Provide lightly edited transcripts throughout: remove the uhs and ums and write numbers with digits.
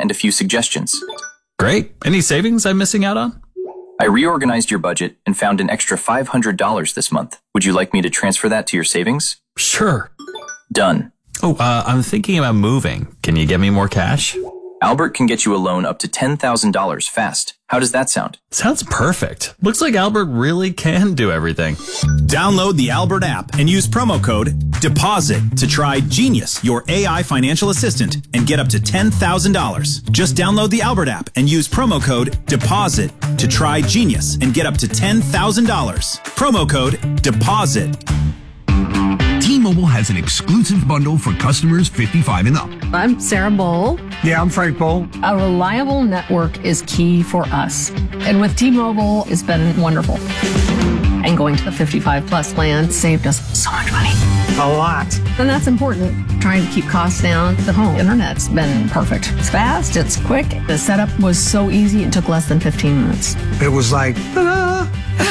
and a few suggestions. Great. Any savings I'm missing out on? I reorganized your budget and found an extra $500 this month. Would you like me to transfer that to your savings? Sure. Done. Oh, I'm thinking about moving. Can you get me more cash? Albert can get you a loan up to $10,000 fast. How does that sound? Sounds perfect. Looks like Albert really can do everything. Download the Albert app and use promo code DEPOSIT to try Genius, your AI financial assistant, and get up to $10,000. Just download the Albert app and use promo code DEPOSIT to try Genius and get up to $10,000. Promo code DEPOSIT. T-Mobile has an exclusive bundle for customers 55 and up. I'm Sarah Bowl. Yeah, I'm Frank Bowl. A reliable network is key for us. And with T-Mobile, it's been wonderful. And going to the 55 plus plan saved us so much money. A lot. And that's important. Trying to keep costs down. The home internet's been perfect. It's fast, it's quick. The setup was so easy, it took less than 15 minutes. It was like, ta-da!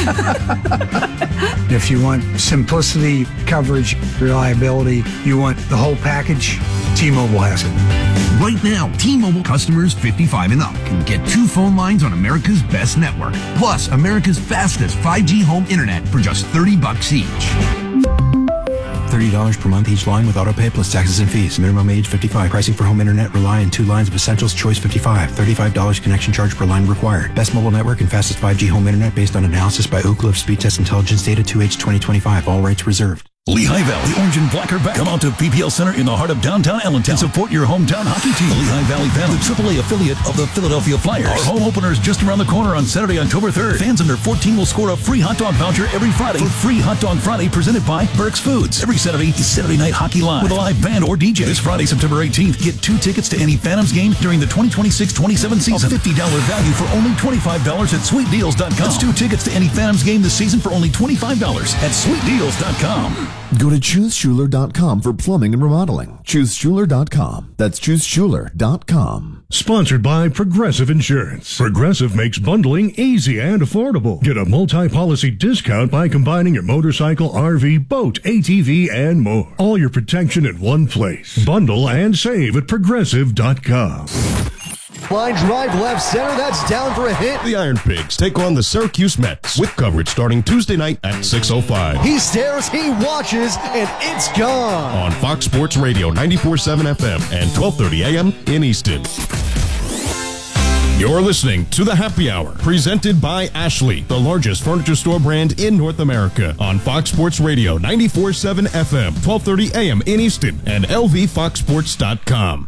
If you want simplicity, coverage, reliability, you want the whole package, T-Mobile has it. Right now, T-Mobile customers 55 and up can get 2 phone lines on America's best network, plus America's fastest 5G home internet for just $30 each. $30 per month each line with autopay plus taxes and fees. Minimum age 55. Pricing for home internet rely on 2 lines of Essentials Choice 55. $35 connection charge per line required. Best mobile network and fastest 5G home internet based on analysis by Ookla of Speed Test Intelligence data 2H 2025. All rights reserved. Lehigh Valley Orange and Black are back. Come out to PPL Center in the heart of downtown Allentown and support your hometown hockey team. The Lehigh Valley Panthers, the AAA affiliate of the Philadelphia Flyers. Our home opener is just around the corner on Saturday, October 3rd. Fans under 14 will score a free hot dog voucher every Friday for Free Hot Dog Friday presented by Burke's Foods. Every Saturday is Saturday Night Hockey Live with a live band or DJ. This Friday, September 18th, get 2 tickets to any Phantoms game during the 2026-27 season. A $50 value for only $25 at SweetDeals.com. That's 2 tickets to any Phantoms game this season for only $25 at SweetDeals.com. Go to ChooseSchuler.com for plumbing and remodeling. ChooseSchuler.com. That's ChooseSchuler.com. Sponsored by Progressive Insurance. Progressive makes bundling easy and affordable. Get a multi-policy discount by combining your motorcycle, RV, boat, ATV, and more. All your protection in one place. Bundle and save at Progressive.com. Line drive left center, that's down for a hit. The Iron Pigs take on the Syracuse Mets with coverage starting Tuesday night at 6:05. He stares, he watches, and it's gone. On Fox Sports Radio 94.7 FM and 12:30 AM in Easton. You're listening to The Happy Hour, presented by Ashley, the largest furniture store brand in North America, on Fox Sports Radio 94.7 FM, 12:30 AM in Easton, and LVFoxSports.com.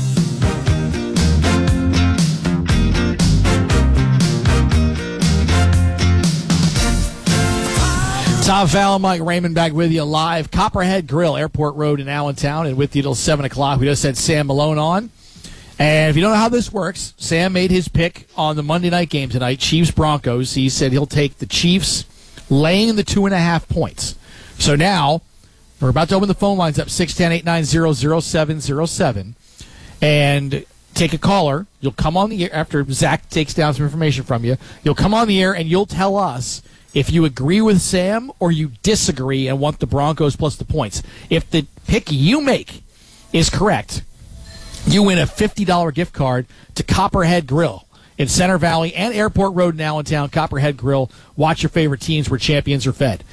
Tom Fallon, Mike Raymond back with you live. Copperhead Grill, Airport Road in Allentown, and with you till 7 o'clock. We just had Sam Malone on. And if you don't know how this works, Sam made his pick on the Monday night game tonight, Chiefs-Broncos. He said he'll take the Chiefs laying the 2.5 points. So now, we're about to open the phone lines up, 610-890-0707, and take a caller. You'll come on the air after Zach takes down some information from you. You'll come on the air, and you'll tell us if you agree with Sam or you disagree and want the Broncos plus the points. If the pick you make is correct, you win a $50 gift card to Copperhead Grill in Center Valley and Airport Road in Allentown. Copperhead Grill. Watch your favorite teams where champions are fed.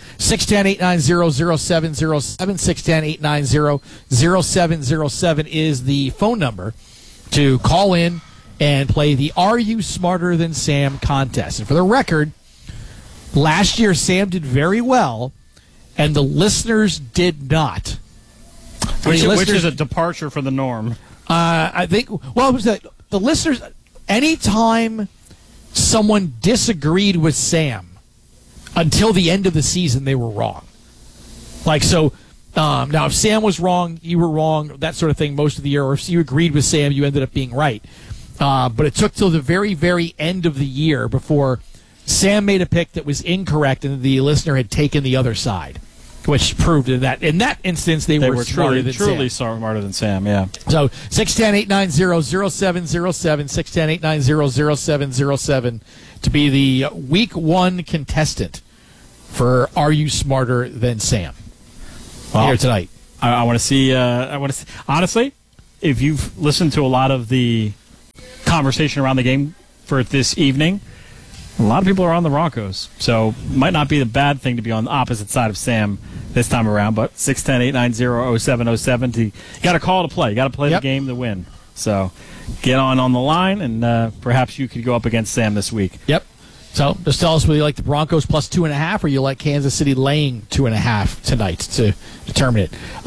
610-890-0707. 610-890-0707 is the phone number to call in and play the Are You Smarter Than Sam contest. And for the record, last year, Sam did very well, and the listeners did not. Which is a departure from the norm. I think, well, it was that the listeners, anytime someone disagreed with Sam until the end of the season, they were wrong. Like, so, now if Sam was wrong, you were wrong, that sort of thing most of the year, or if you agreed with Sam, you ended up being right. But it took till the very, very end of the year before Sam made a pick that was incorrect and the listener had taken the other side, which proved that in that instance they were smarter than truly Sam. smarter than Sam, yeah. So 610-890-0707, 610-890-0707 to be the Week 1 contestant for Are You Smarter Than Sam? Well, here tonight. I want to see. Honestly, if you've listened to a lot of the conversation around the game for this evening, a lot of people are on the Broncos. So might not be the bad thing to be on the opposite side of Sam this time around, but 610-890-0707. You got a call to play. You got to play the game to win. So get on the line, and perhaps you could go up against Sam this week. Yep. So just tell us whether you like the Broncos plus 2.5 or you like Kansas City laying 2.5 tonight to determine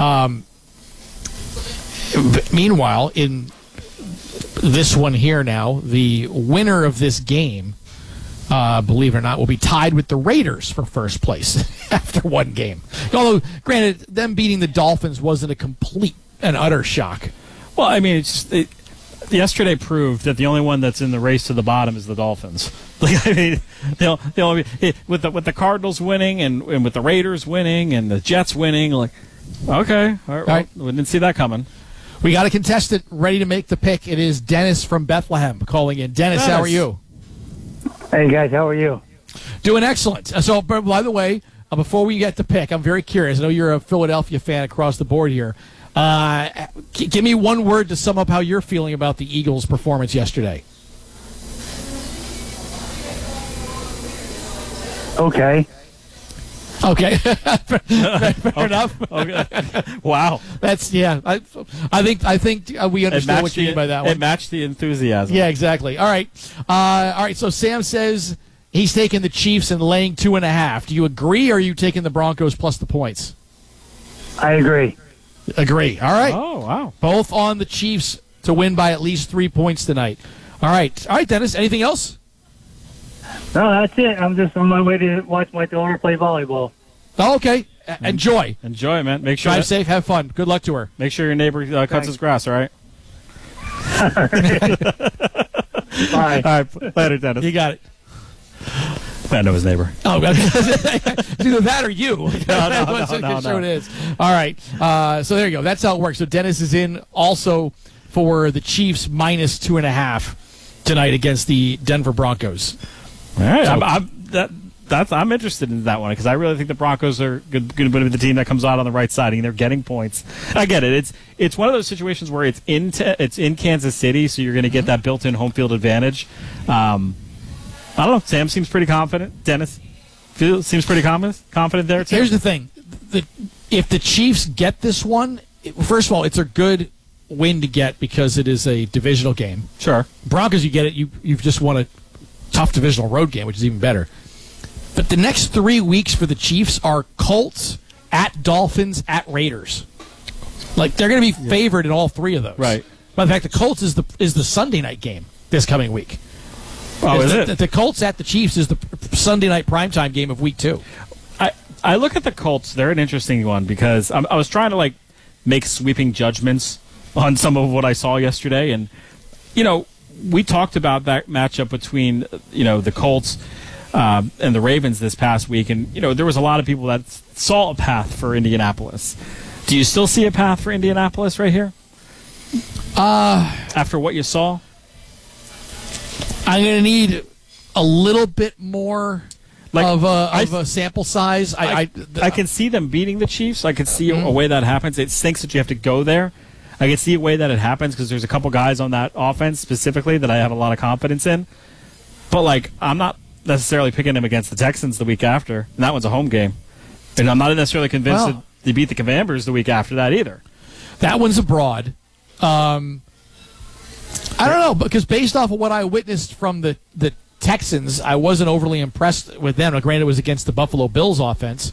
it. Meanwhile, in this one here now, the winner of this game, believe it or not, will be tied with the Raiders for first place after one game. Although, granted, them beating the Dolphins wasn't a complete and utter shock. Well, I mean, yesterday proved that the only one that's in the race to the bottom is the Dolphins. Like, I mean, with the Cardinals winning and with the Raiders winning and the Jets winning, like, okay, all right. We didn't see that coming. We got a contestant ready to make the pick. It is Dennis from Bethlehem calling in. Dennis, how are you? Hey, guys, how are you? Doing excellent. So, by the way, before we get to pick, I'm very curious. I know you're a Philadelphia fan across the board here. Give me one word to sum up how you're feeling about the Eagles' performance yesterday. Okay. Fair enough. Okay. Wow. That's I think we understand what you mean by that one. It matched the enthusiasm. Yeah, exactly. All right. So Sam says he's taking the Chiefs and laying 2.5. Do you agree, or are you taking the Broncos plus the points? I agree. Agree. All right. Oh, wow. Both on the Chiefs to win by at least 3 points tonight. All right, Dennis. Anything else? No, that's it. I'm just on my way to watch my daughter play volleyball. Oh, okay. Enjoy. Enjoy, man. Make sure drive safe. Have fun. Good luck to her. Make sure your neighbor cuts his grass. All right. Bye. All right. Later, Dennis. You got it. I know his neighbor. Oh, it's either that or you. No. Sure it is. All right. So there you go. That's how it works. So Dennis is in also for the Chiefs minus 2.5 tonight against the Denver Broncos. All right. I'm interested in that one because I really think the Broncos are going to be the team that comes out on the right side and they're getting points. I get it. It's one of those situations where it's in Kansas City, so you're going to get that built-in home field advantage. I don't know. Sam seems pretty confident. Dennis seems pretty confident there, too. Here's the thing. If the Chiefs get this one, first of all, it's a good win to get because it is a divisional game. Sure. Broncos, you get it. You've just won a tough divisional road game, which is even better. But the next 3 weeks for the Chiefs are Colts, at Dolphins, at Raiders. Like, they're going to be favored in all three of those. Right. Matter of fact, the Colts is the Sunday night game this coming week. Oh, is it? The Colts at the Chiefs is the Sunday night primetime game of week 2. I look at the Colts. They're an interesting one because I was trying to make sweeping judgments on some of what I saw yesterday, and we talked about that matchup between the Colts and the Ravens this past week, and there was a lot of people that saw a path for Indianapolis. Do you still see a path for Indianapolis right here? After what you saw? I'm going to need a little bit more of a sample size. I can see them beating the Chiefs. I can see a way that happens. It stinks that you have to go there. I can see a way that it happens because there's a couple guys on that offense specifically that I have a lot of confidence in. But, I'm not necessarily picking them against the Texans the week after, and that one's a home game. And I'm not necessarily convinced that they beat the Commanders the week after that either. That one's abroad. I don't know, because based off of what I witnessed from the Texans, I wasn't overly impressed with them. Granted, it was against the Buffalo Bills offense.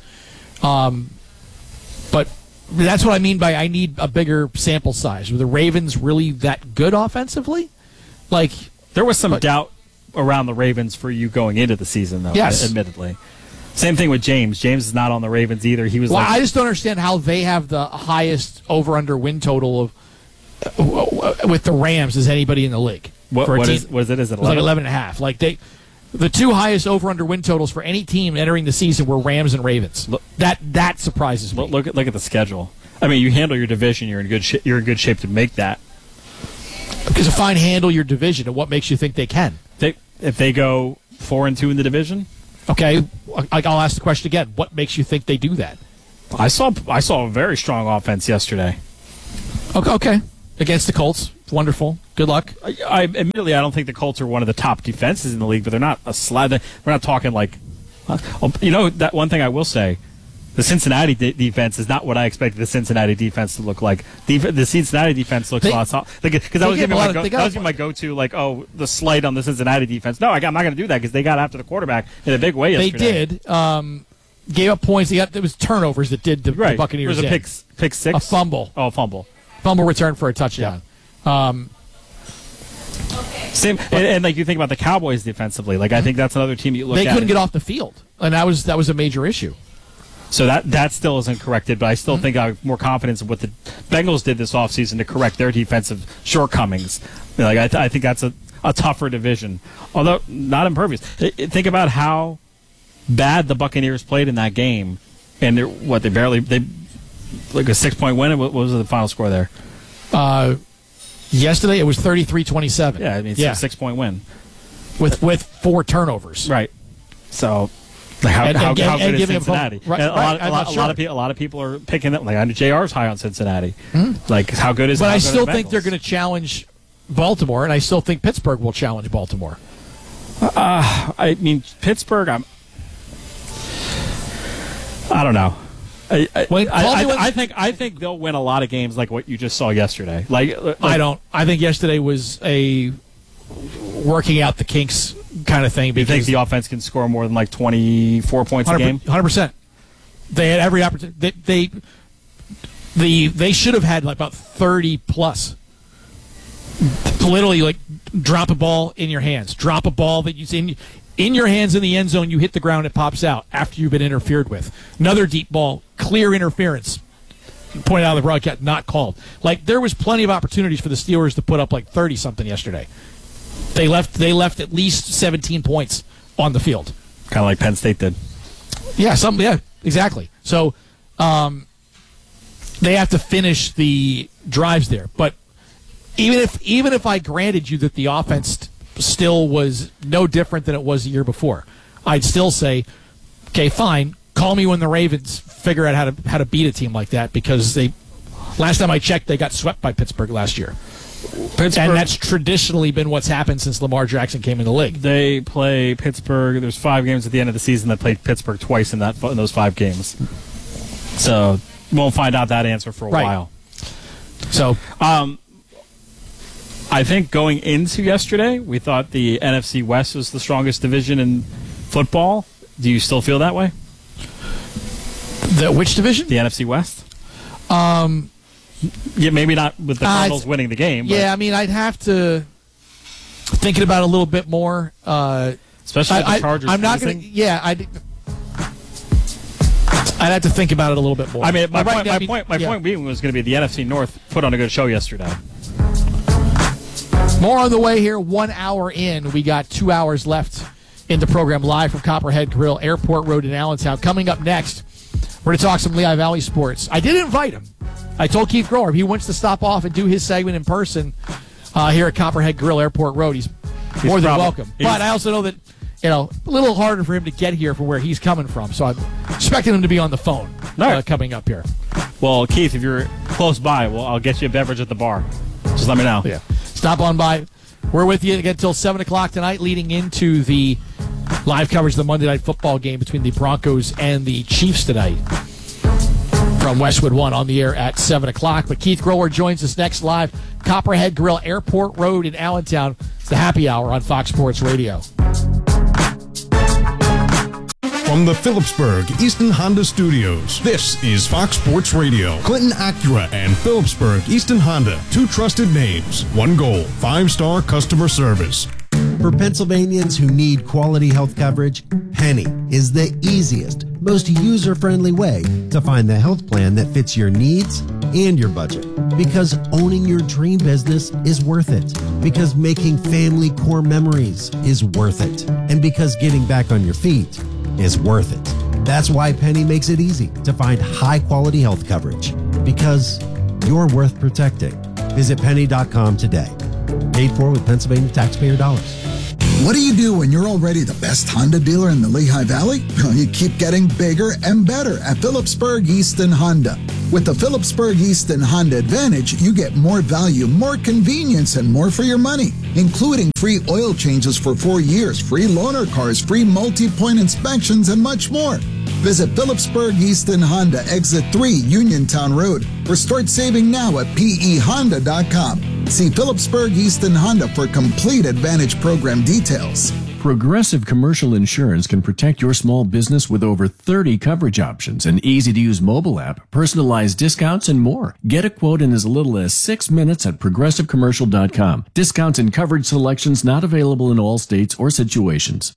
But that's what I mean by I need a bigger sample size. Were the Ravens really that good offensively? There was some doubt around the Ravens for you going into the season, though, yes. Admittedly. Same thing with James. James is not on the Ravens either. He was I just don't understand how they have the highest over-under win total of with the Rams as anybody in the league. What is it? Is it 11? 11.5. The two highest over-under win totals for any team entering the season were Rams and Ravens. That surprises me. Look at the schedule. I mean, you handle your division. You're in good shape to make that. Because if I handle your division, and what makes you think they can? If they go 4-2 in the division. Okay, I'll ask the question again. What makes you think they do that? I saw a very strong offense yesterday. Okay. Against the Colts. Wonderful. Good luck. Admittedly, I don't think the Colts are one of the top defenses in the league, but they're not a slide. We're not talking like, that one thing I will say. The Cincinnati defense is not what I expected the Cincinnati defense to look like. The Cincinnati defense looks a lot soft. Because that was giving my go-to, the slight on the Cincinnati defense. No, I'm not going to do that because they got after the quarterback in a big way yesterday. They did. Gave up points. It was turnovers that did the Buccaneers in. It was a pick six? A fumble. Oh, a fumble. Fumble return for a touchdown. Yeah. Same, and you think about the Cowboys defensively. I think that's another team you look at. They couldn't get off the field, and that was a major issue. So that still isn't corrected, but I still think I have more confidence in what the Bengals did this offseason to correct their defensive shortcomings. I think that's a tougher division, although not impervious. Think about how bad the Buccaneers played in that game, and they a 6-point win. What was the final score there? Yesterday it was 33-27. Yeah, it's a 6-point win with 4 turnovers. Right. So. How good is Cincinnati? Right, a lot of people are picking up. I know JR's high on Cincinnati. How good is? But I still think they're going to challenge Baltimore, and I still think Pittsburgh will challenge Baltimore. I mean, Pittsburgh. I don't know. I think they'll win a lot of games like what you just saw yesterday. I don't. I think yesterday was a working out the kinks kind of thing. You think the offense can score more than 24 points a game? 100%. They had every opportunity. They should have had about 30 plus. Literally, drop a ball in your hands. Drop a ball that you see in your hands in the end zone. You hit the ground, it pops out after you've been interfered with. Another deep ball, clear interference. Pointed out of the broadcast, not called. There was plenty of opportunities for the Steelers to put up 30 something yesterday. They left at least 17 points on the field. Kind of like Penn State did. Yeah, exactly. So they have to finish the drives there. But even if I granted you that the offense still was no different than it was the year before, I'd still say, okay, fine, call me when the Ravens figure out how to beat a team like that, because last time I checked, they got swept by Pittsburgh last year. And that's traditionally been what's happened since Lamar Jackson came in the league. They play Pittsburgh. There's 5 games at the end of the season that played Pittsburgh twice in those 5 games. So we'll find out that answer for a while. So I think going into yesterday, we thought the NFC West was the strongest division in football. Do you still feel that way? Which division? The NFC West. Yeah, maybe not with the Cardinals winning the game. But. Yeah, I mean, I'd have to thinking about it a little bit more. Especially with the Chargers. I'm not going to. Yeah, I'd have to think about it a little bit more. I mean, my point being was going to be the NFC North put on a good show yesterday. More on the way here. 1 hour in, we got 2 hours left in the program, live from Copperhead Grill, Airport Road in Allentown. Coming up next, we're going to talk some Lehigh Valley sports. I did invite him. I told Keith Grower if he wants to stop off and do his segment in person here at Copperhead Grill, Airport Road, he's more than welcome. But I also know that a little harder for him to get here from where he's coming from, so I'm expecting him to be on the phone coming up here. Well, Keith, if you're close by, I'll get you a beverage at the bar. Just let me know. Yeah, stop on by. We're with you again until 7 o'clock tonight, leading into the live coverage of the Monday Night Football game between the Broncos and the Chiefs tonight. From Westwood One on the air at 7 o'clock. But Keith Grower joins us next live. Copperhead Grill, Airport Road in Allentown. It's the happy hour on Fox Sports Radio. From the Phillipsburg Easton Honda Studios, this is Fox Sports Radio. Clinton Acura and Phillipsburg Easton Honda, 2 trusted names, 1 goal, 5-star customer service. For Pennsylvanians who need quality health coverage, Penny is the easiest, most user-friendly way to find the health plan that fits your needs and your budget. Because owning your dream business is worth it. Because making family core memories is worth it. And because getting back on your feet is worth it. That's why Penny makes it easy to find high-quality health coverage. Because you're worth protecting. Visit penny.com today. Paid for with Pennsylvania taxpayer dollars. What do you do when you're already the best Honda dealer in the Lehigh Valley? Well, you keep getting bigger and better at Phillipsburg Easton Honda. With the Phillipsburg Easton Honda Advantage, you get more value, more convenience, and more for your money, including free oil changes for 4 years, free loaner cars, free multi-point inspections, and much more. Visit Phillipsburg Easton Honda, Exit 3, Uniontown Road, or start saving now at pehonda.com. See Phillipsburg Easton Honda for complete Advantage program details. Progressive Commercial Insurance can protect your small business with over 30 coverage options, an easy-to-use mobile app, personalized discounts, and more. Get a quote in as little as 6 minutes at progressivecommercial.com. Discounts and coverage selections not available in all states or situations.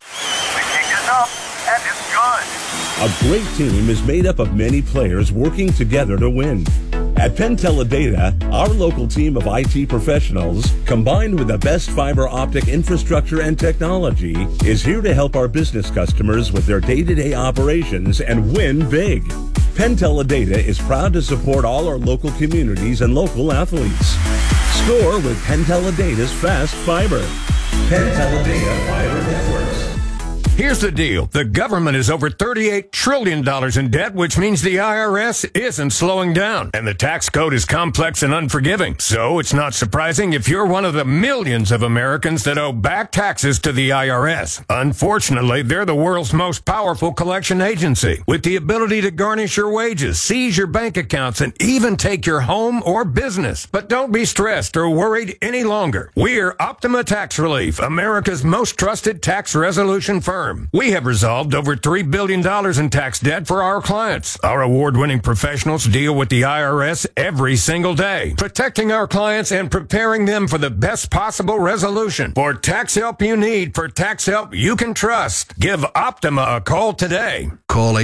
A great team is made up of many players working together to win. At PenTeleData, our local team of IT professionals, combined with the best fiber optic infrastructure and technology, is here to help our business customers with their day-to-day operations and win big. PenTeleData is proud to support all our local communities and local athletes. Score with PenTeleData's fast fiber. PenTeleData Fiber Networks. Here's the deal. The government is over $38 trillion in debt, which means the IRS isn't slowing down. And the tax code is complex and unforgiving. So it's not surprising if you're one of the millions of Americans that owe back taxes to the IRS. Unfortunately, they're the world's most powerful collection agency, with the ability to garnish your wages, seize your bank accounts, and even take your home or business. But don't be stressed or worried any longer. We're Optima Tax Relief, America's most trusted tax resolution firm. We have resolved over $3 billion in tax debt for our clients. Our award-winning professionals deal with the IRS every single day, protecting our clients and preparing them for the best possible resolution. For tax help you need, for tax help you can trust, give Optima a call today. Call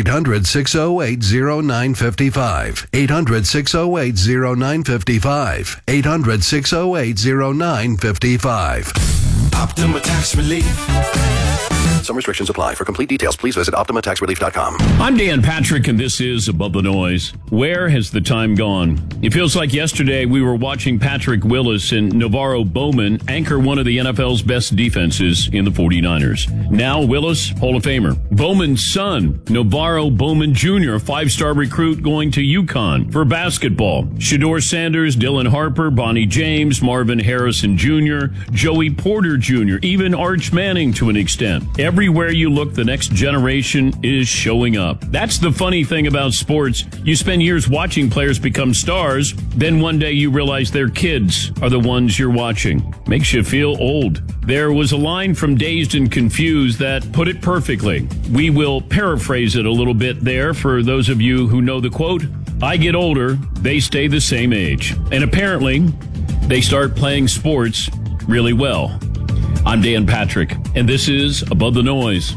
800-608-0955. 800-608-0955. 800-608-0955. Optima Tax Relief. Some restrictions apply. For complete details, please visit OptimaTaxRelief.com. I'm Dan Patrick, and this is Above the Noise. Where has the time gone? It feels like yesterday we were watching Patrick Willis and Navarro Bowman anchor one of the NFL's best defenses in the 49ers. Now Willis, Hall of Famer. Bowman's son, Navarro Bowman Jr., a five-star recruit going to UConn for basketball. Shedeur Sanders, Dylan Harper, Bonnie James, Marvin Harrison Jr., Joey Porter Jr., even Arch Manning to an extent. Everywhere you look, the next generation is showing up. That's the funny thing about sports. You spend years watching players become stars, then one day you realize their kids are the ones you're watching. Makes you feel old. There was a line from Dazed and Confused that put it perfectly. We will paraphrase it a little bit there for those of you who know the quote. I get older, they stay the same age. And apparently, they start playing sports really well. I'm Dan Patrick, and this is Above the Noise.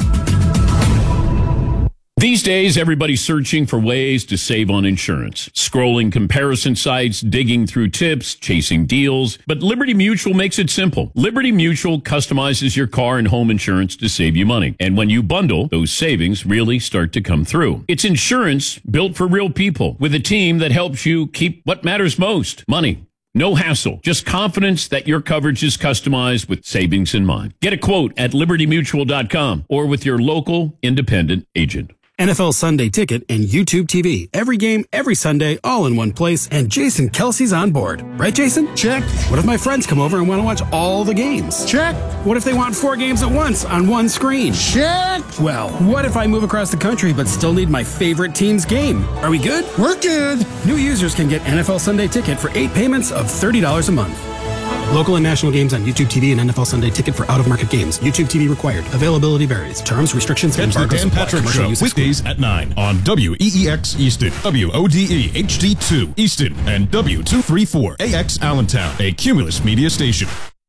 These days, everybody's searching for ways to save on insurance. Scrolling comparison sites, digging through tips, chasing deals. But Liberty Mutual makes it simple. Liberty Mutual customizes your car and home insurance to save you money. And when you bundle, those savings really start to come through. It's insurance built for real people with a team that helps you keep what matters most, money. No hassle, just confidence that your coverage is customized with savings in mind. Get a quote at libertymutual.com or with your local independent agent. NFL Sunday Ticket and YouTube TV. Every game, every Sunday, all in one place, and Jason Kelsey's on board. Right, Jason? Check. What if my friends come over and want to watch all the games? Check. What if they want 4 games at once on one screen? Check. Well, what if I move across the country but still need my favorite team's game? Are we good? We're good. New users can get NFL Sunday Ticket for 8 payments of $30 a month. Local and national games on YouTube TV and NFL Sunday Ticket for out-of-market games. YouTube TV required. Availability varies. Terms, restrictions, and Catch the Dan apply. Patrick Show weekdays at 9 on WEEX Easton, WODE HD2 Easton, and W234AX Allentown, a Cumulus media station.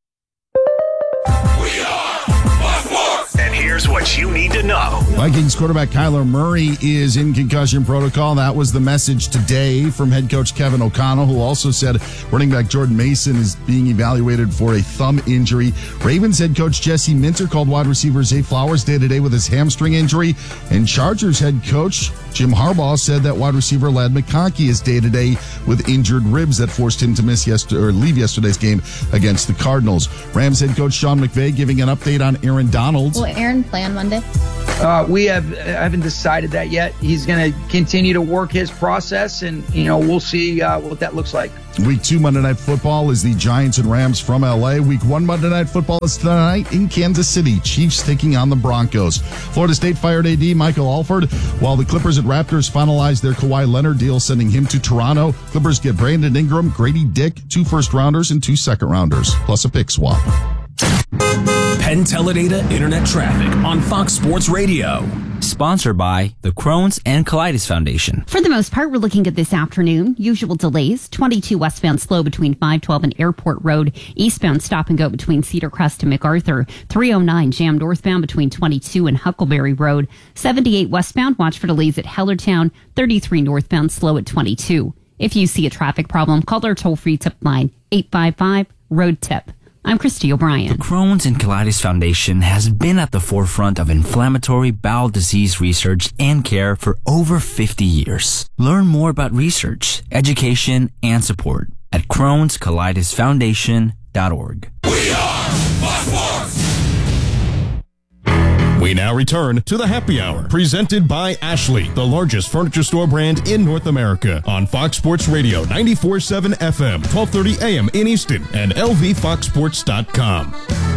And here's what you need to know. Vikings quarterback Kyler Murray is in concussion protocol. That was the message today from head coach Kevin O'Connell, who also said running back Jordan Mason is being evaluated for a thumb injury. Ravens head coach Jesse Minter called wide receiver Zay Flowers day-to-day with his hamstring injury. And Chargers head coach Jim Harbaugh said that wide receiver Ladd McConkey is day-to-day with injured ribs that forced him to leave yesterday's game against the Cardinals. Rams head coach Sean McVay giving an update on Aaron Donald. Will Aaron play on Monday? We haven't decided that yet. He's going to continue to work his process, and we'll see what that looks like. Week 2 Monday Night Football is the Giants and Rams from L.A. Week 1 Monday Night Football is tonight in Kansas City. Chiefs taking on the Broncos. Florida State fired AD Michael Alford, while the Clippers and Raptors finalized their Kawhi Leonard deal, sending him to Toronto. Clippers get Brandon Ingram, Grady Dick, 2 first-rounders and 2 second-rounders, plus a pick swap. Penn Teledata Internet Traffic on Fox Sports Radio. Sponsored by the Crohn's and Colitis Foundation. For the most part, we're looking at this afternoon. Usual delays. 22 westbound slow between 512 and Airport Road. Eastbound stop and go between Cedar Crest and MacArthur. 309 jam northbound between 22 and Huckleberry Road. 78 westbound, watch for delays at Hellertown. 33 northbound slow at 22. If you see a traffic problem, call our toll-free tip line, 855-ROAD-TIP. I'm Christy O'Brien. The Crohn's and Colitis Foundation has been at the forefront of inflammatory bowel disease research and care for over 50 years. Learn more about research, education, and support at Crohn'sColitisFoundation.org. We are Fox Sports! We now return to the Happy Hour, presented by Ashley, the largest furniture store brand in North America, on Fox Sports Radio 94.7 FM, 1230 AM in Easton, and LVFoxSports.com.